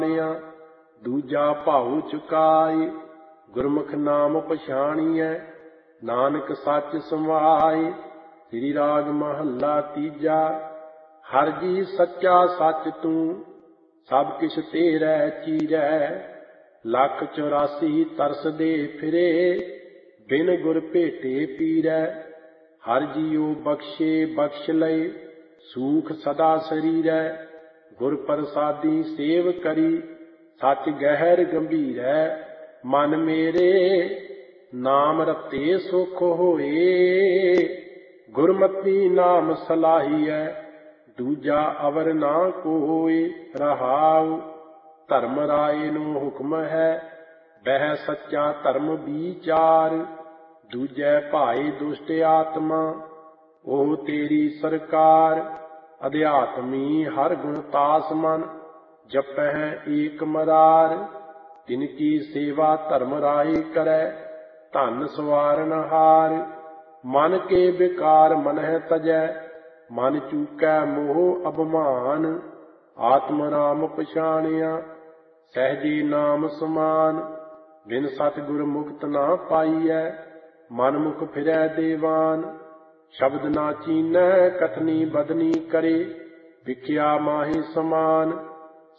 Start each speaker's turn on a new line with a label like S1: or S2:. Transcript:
S1: ਦੂਜਾ ਭਾਉ ਚੁਕਾਏ। ਗੁਰਮੁਖ ਨਾਮ ਪਛਾਣੀਐ, ਨਾਨਕ ਸੱਚ ਸਮਾਏ। ਸ੍ਰੀ ਰਾਗ ਮਹੱਲਾ ਤੀਜਾ। ਹਰਿ ਜੀ ਸੱਚਾ ਸੱਚ ਤੂੰ, ਸਭ ਕਿਛ ਤੇਰੈ ਚੀਰੈ। 184 ਤਰਸਦੇ ਫਿਰੇ, ਬਿਨ ਗੁਰ ਭੇਟੇ ਪੀਰੈ। ਹਰਿ ਜੀਉ ਬਖਸ਼ੇ ਬਖਸ਼ ਲਏ, ਸੂਖ ਸਦਾ ਸਰੀਰੈ। ਗੁਰ ਪ੍ਰਸਾਦੀ ਸੇਵ ਕਰੀ, ਸੱਚ ਗਹਿਰ ਗੰਭੀਰੈ। ਮਨ ਮੇਰੇ ਨਾਮ ਰਤੇ ਸੁਖ ਹੋਏ, ਗੁਰਮਤਿ ਨਾਮ ਸਲਾਹੀਐ। ਦੂਜਾ ਅਵਰ ਨਾ ਕੋਇ। ਰਹਾਉ ਧਰਮ ਰਾਏ ਨੂੰ ਹੁਕਮ ਹੈ, ਬਹਿ ਸੱਚਾ ਧਰਮ ਵੀਚਾਰ। ਦੂਜੈ ਭਾਏ ਦੁਸ਼ਟ ਆਤਮਾ, ਉਹ ਤੇਰੀ ਸਰਕਾਰ। ਅਧਿਆਤਮੀ ਹਰ ਗੁਣ ਤਾਸ ਮਨ, ਜਪਹਿ ਏਕ ਮਰਾਰ। ਤਿਨ ਕੀ ਸੇਵਾ ਧਰਮ ਰਾਏ ਕਰੈ, ਧਨ ਸਵਾਰਨ ਹਾਰ। ਮਨ ਕੇ ਵਿਕਾਰ ਮਨਹਿ ਤਜੈ, ਮਨ ਚੂਕੈ ਮੋਹ ਅਭਿਮਾਨ। ਆਤਮ ਨਾਮ ਪਛਾਣਿਆ, ਸਹਿਜੇ ਨਾਮ ਸਮਾਨ। ਬਿਨ ਸਤਿਗੁਰ ਮੁਕਤ ਨਾ ਪਾਈਐ, ਮਨ ਮੁਖ ਫਿਰੈ ਦੇਵਾਨ। ਸ਼ਬਦ ਨਾ ਚੀਨੈ, ਕਥਨੀ ਬਦਨੀ ਕਰੇ, ਵਿਖਿਆ ਮਾਹੀ ਸਮਾਨ।